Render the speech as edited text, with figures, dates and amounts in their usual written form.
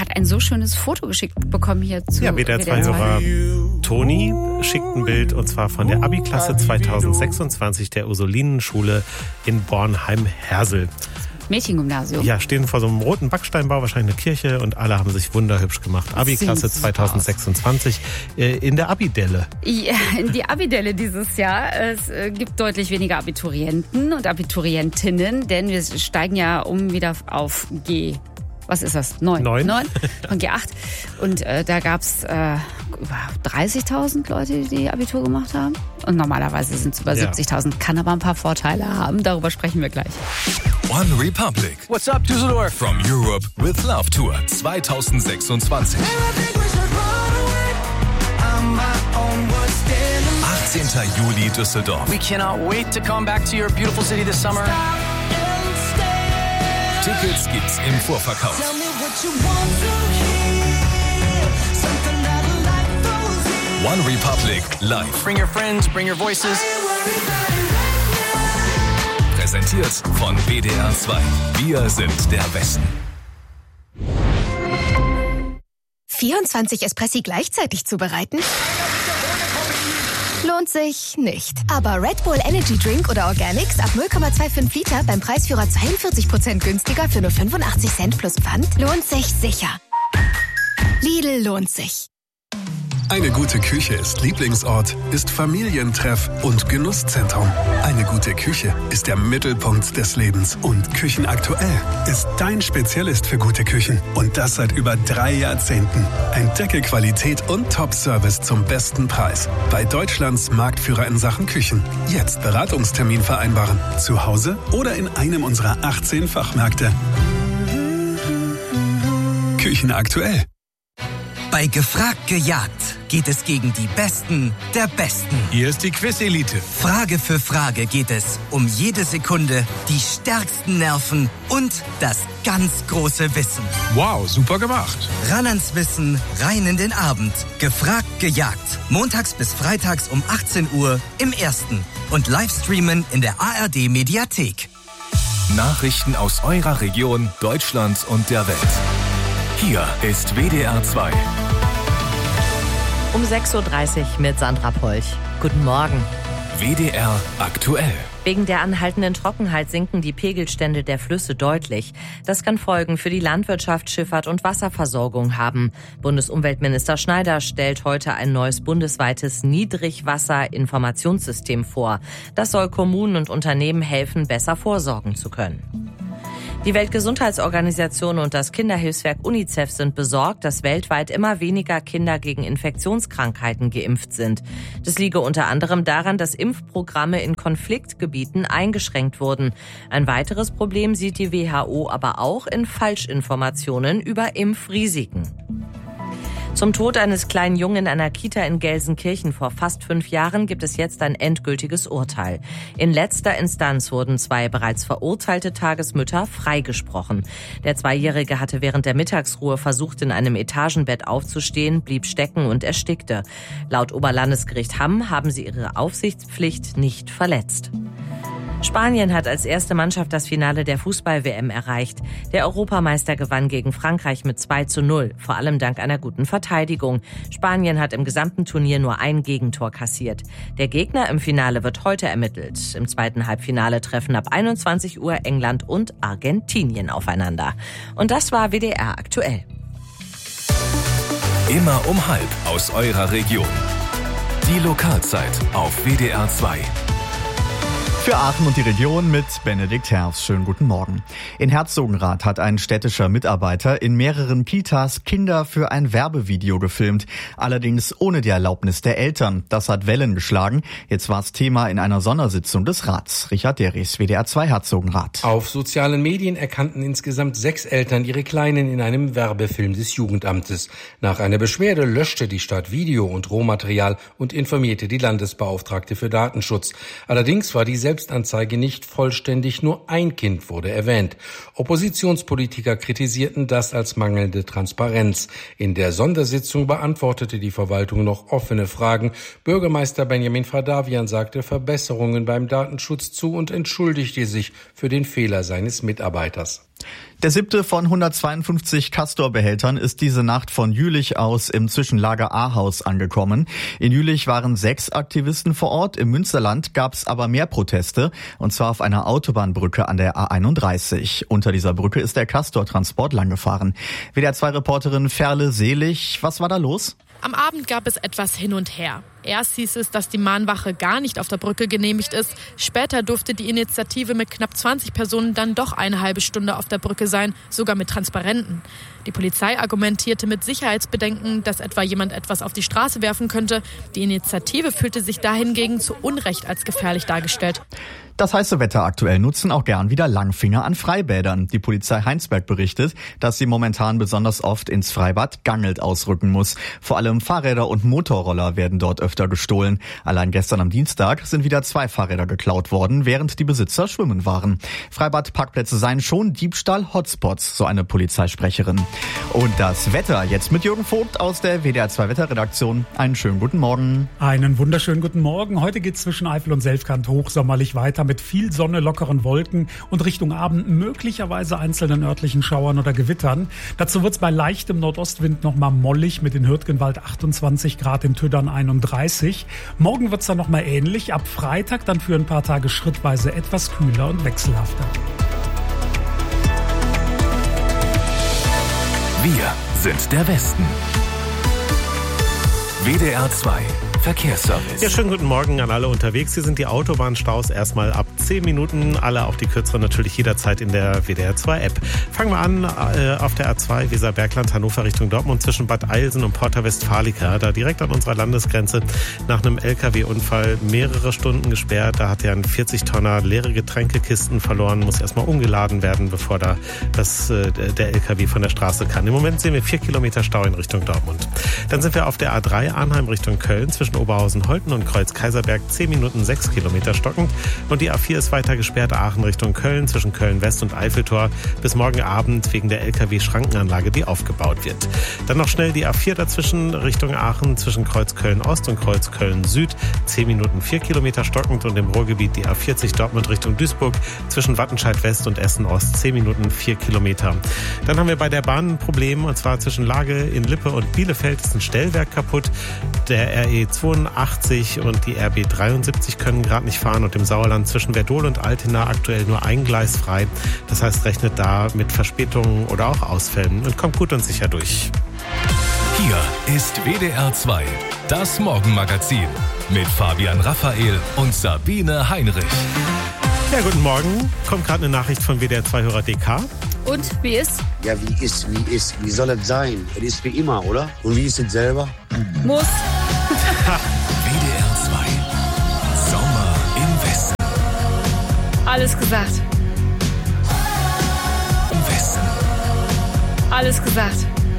gerade ein so schönes Foto geschickt bekommen hier zu WDR 2-Hörer Toni schickt ein Bild, und zwar von der Abi-Klasse 2026 der Ursulinenschule in Bornheim-Hersel. Mädchengymnasium. Ja, stehen vor so einem roten Backsteinbau, wahrscheinlich eine Kirche, und alle haben sich wunderhübsch gemacht. Abi-Klasse 2026 in der Abidelle. Ja, in die Abidelle dieses Jahr. Es gibt deutlich weniger Abiturienten und Abiturientinnen, denn wir steigen ja wieder auf G. Was ist das? 9 von G8. Und da gab es über 30.000 Leute, die Abitur gemacht haben. Und normalerweise sind es über 70.000. Kann aber ein paar Vorteile haben. Darüber sprechen wir gleich. One Republic. What's up, Düsseldorf? From Europe with Love Tour 2026. 18. Juli Düsseldorf. We cannot wait to come back to your beautiful city this summer. Tickets gibt's im Vorverkauf. One Republic live. Bring your friends, bring your voices. Präsentiert von WDR 2. Wir sind der Westen. 24 Espressi gleichzeitig zubereiten? Lohnt sich nicht. Aber Red Bull Energy Drink oder Organics ab 0,25 Liter beim Preisführer 42% günstiger für nur 85 Cent plus Pfand lohnt sich sicher. Lidl lohnt sich. Eine gute Küche ist Lieblingsort, ist Familientreff und Genusszentrum. Eine gute Küche ist der Mittelpunkt des Lebens. Und Küchenaktuell ist dein Spezialist für gute Küchen. Und das seit über 3 Jahrzehnten. Entdecke Qualität und Top-Service zum besten Preis. Bei Deutschlands Marktführer in Sachen Küchen. Jetzt Beratungstermin vereinbaren. Zu Hause oder in einem unserer 18 Fachmärkte. Küchenaktuell. Bei Gefragt gejagt geht es gegen die Besten der Besten. Hier ist die Quiz-Elite. Frage für Frage geht es um jede Sekunde, die stärksten Nerven und das ganz große Wissen. Wow, super gemacht. Ran ans Wissen, rein in den Abend. Gefragt gejagt. Montags bis freitags um 18 Uhr im Ersten. Und Livestreamen in der ARD-Mediathek. Nachrichten aus eurer Region, Deutschland und der Welt. Hier ist WDR 2. Um 6.30 Uhr mit Sandra Polch. Guten Morgen. WDR aktuell. Wegen der anhaltenden Trockenheit sinken die Pegelstände der Flüsse deutlich. Das kann Folgen für die Landwirtschaft, Schifffahrt und Wasserversorgung haben. Bundesumweltminister Schneider stellt heute ein neues bundesweites Niedrigwasserinformationssystem vor. Das soll Kommunen und Unternehmen helfen, besser vorsorgen zu können. Die Weltgesundheitsorganisation und das Kinderhilfswerk UNICEF sind besorgt, dass weltweit immer weniger Kinder gegen Infektionskrankheiten geimpft sind. Das liege unter anderem daran, dass Impfprogramme in Konfliktgebieten eingeschränkt wurden. Ein weiteres Problem sieht die WHO aber auch in Falschinformationen über Impfrisiken. Zum Tod eines kleinen Jungen in einer Kita in Gelsenkirchen vor fast 5 Jahren gibt es jetzt ein endgültiges Urteil. In letzter Instanz wurden 2 bereits verurteilte Tagesmütter freigesprochen. Der 2-Jährige hatte während der Mittagsruhe versucht, in einem Etagenbett aufzustehen, blieb stecken und erstickte. Laut Oberlandesgericht Hamm haben sie ihre Aufsichtspflicht nicht verletzt. Spanien hat als erste Mannschaft das Finale der Fußball-WM erreicht. Der Europameister gewann gegen Frankreich mit 2:0, vor allem dank einer guten Verteidigung. Spanien hat im gesamten Turnier nur ein Gegentor kassiert. Der Gegner im Finale wird heute ermittelt. Im zweiten Halbfinale treffen ab 21 Uhr England und Argentinien aufeinander. Und das war WDR aktuell. Immer um 12 aus eurer Region. Die Lokalzeit auf WDR 2. Für Aachen und die Region mit Benedikt Herfs. Schönen guten Morgen. In Herzogenrath hat ein städtischer Mitarbeiter in mehreren Kitas Kinder für ein Werbevideo gefilmt. Allerdings ohne die Erlaubnis der Eltern. Das hat Wellen geschlagen. Jetzt war es Thema in einer Sondersitzung des Rats. Richard Derries, WDR 2 Herzogenrath. Auf sozialen Medien erkannten insgesamt 6 Eltern ihre Kleinen in einem Werbefilm des Jugendamtes. Nach einer Beschwerde löschte die Stadt Video und Rohmaterial und informierte die Landesbeauftragte für Datenschutz. Allerdings war die Selbstanzeige nicht vollständig, nur ein Kind wurde erwähnt. Oppositionspolitiker kritisierten das als mangelnde Transparenz. In der Sondersitzung beantwortete die Verwaltung noch offene Fragen. Bürgermeister Benjamin Fradavian sagte Verbesserungen beim Datenschutz zu und entschuldigte sich für den Fehler seines Mitarbeiters. Der 7. von 152 Castor-Behältern ist diese Nacht von Jülich aus im Zwischenlager Ahaus angekommen. In Jülich waren 6 Aktivisten vor Ort. Im Münsterland gab es aber mehr Proteste, und zwar auf einer Autobahnbrücke an der A31. Unter dieser Brücke ist der Castor-Transport langgefahren. WDR2-Reporterin Ferle Selig, was war da los? Am Abend gab es etwas hin und her. Erst hieß es, dass die Mahnwache gar nicht auf der Brücke genehmigt ist. Später durfte die Initiative mit knapp 20 Personen dann doch eine halbe Stunde auf der Brücke sein, sogar mit Transparenten. Die Polizei argumentierte mit Sicherheitsbedenken, dass etwa jemand etwas auf die Straße werfen könnte. Die Initiative fühlte sich dahingegen zu Unrecht als gefährlich dargestellt. Das heiße Wetter aktuell nutzen auch gern wieder Langfinger an Freibädern. Die Polizei Heinsberg berichtet, dass sie momentan besonders oft ins Freibad Gangelt ausrücken muss. Vor allem Fahrräder und Motorroller werden dort öfter gestohlen. Allein gestern am Dienstag sind wieder 2 Fahrräder geklaut worden, während die Besitzer schwimmen waren. Freibadparkplätze seien schon Diebstahl-Hotspots, so eine Polizeisprecherin. Und das Wetter jetzt mit Jürgen Vogt aus der WDR2 Wetterredaktion. Einen schönen guten Morgen. Einen wunderschönen guten Morgen. Heute geht es zwischen Eifel und Selfkant hochsommerlich weiter mit viel Sonne, lockeren Wolken und Richtung Abend möglicherweise einzelnen örtlichen Schauern oder Gewittern. Dazu wird es bei leichtem Nordostwind nochmal mollig mit in Hürtgenwald 28 Grad, in Tüddern 31. Morgen wird es dann nochmal ähnlich. Ab Freitag dann für ein paar Tage schrittweise etwas kühler und wechselhafter. Wir sind der Westen. WDR 2 Verkehrsservice. Ja, schönen guten Morgen an alle unterwegs. Hier sind die Autobahnstaus erstmal ab 10 Minuten. Alle, auch die kürzeren, natürlich jederzeit in der WDR 2 App. Fangen wir an auf der A2 Weserbergland Hannover Richtung Dortmund zwischen Bad Eilsen und Porta Westfalica. Da direkt an unserer Landesgrenze nach einem LKW-Unfall mehrere Stunden gesperrt. Da hat ja ein 40-Tonner leere Getränkekisten verloren, muss erstmal umgeladen werden, bevor da der LKW von der Straße kann. Im Moment sehen wir 4 Kilometer Stau in Richtung Dortmund. Dann sind wir auf der A3 Arnheim Richtung Köln zwischen Oberhausen-Holten und Kreuz-Kaiserberg 10 Minuten 6 Kilometer stockend. Und die A4 ist weiter gesperrt, Aachen Richtung Köln zwischen Köln-West und Eiffeltor bis morgen Abend wegen der LKW-Schrankenanlage, die aufgebaut wird. Dann noch schnell die A4 dazwischen Richtung Aachen zwischen Kreuz Köln-Ost und Kreuz Köln-Süd 10 Minuten 4 Kilometer stockend und im Ruhrgebiet die A40 Dortmund Richtung Duisburg zwischen Wattenscheid-West und Essen-Ost 10 Minuten 4 Kilometer. Dann haben wir bei der Bahn ein Problem, und zwar zwischen Lage in Lippe und Bielefeld ist ein Stellwerk kaputt. Der RE 82 und die RB 73 können gerade nicht fahren und im Sauerland zwischen Werdohl und Altena aktuell nur ein Gleis frei. Das heißt, rechnet da mit Verspätungen oder auch Ausfällen und kommt gut und sicher durch. Hier ist WDR 2, das Morgenmagazin mit Fabian Raphael und Sabine Heinrich. Ja, guten Morgen. Kommt gerade eine Nachricht von WDR 2-Hörer DK. Und, wie ist? Ja, wie ist? Wie soll es sein? Es ist wie immer, oder? Und wie ist es selber? Muss. WDR 2, Sommer im Westen. Alles gesagt. Im Westen. Alles gesagt.